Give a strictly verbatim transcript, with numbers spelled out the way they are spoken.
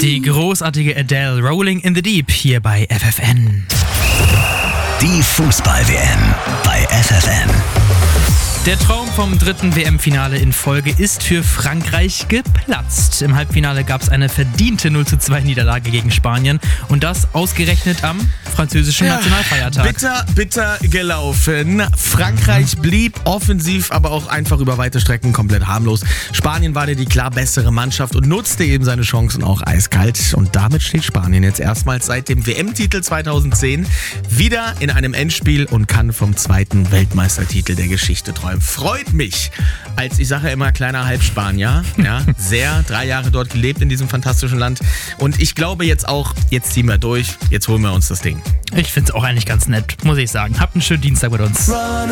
Die großartige Adele, Rolling in the Deep, hier bei F F N. Die Fußball-W M bei F F N. Der Traum vom dritten W M-Finale in Folge ist für Frankreich geplatzt. Im Halbfinale gab es eine verdiente null zu zwei Niederlage gegen Spanien und das ausgerechnet am französischen ja, Nationalfeiertag. Bitter, bitter gelaufen. Frankreich blieb offensiv, aber auch einfach über weite Strecken komplett harmlos. Spanien war die klar bessere Mannschaft und nutzte eben seine Chancen auch eiskalt. Und damit steht Spanien jetzt erstmals seit dem W M-Titel zweitausendzehn wieder in einem Endspiel und kann vom zweiten Weltmeistertitel der Geschichte träumen. Freut mich, als ich sage immer kleiner Halbspanier, ja, sehr, drei Jahre dort gelebt in diesem fantastischen Land und ich glaube jetzt auch, jetzt ziehen wir durch, jetzt holen wir uns das Ding. Ich finde es auch eigentlich ganz nett, muss ich sagen. Habt einen schönen Dienstag mit uns.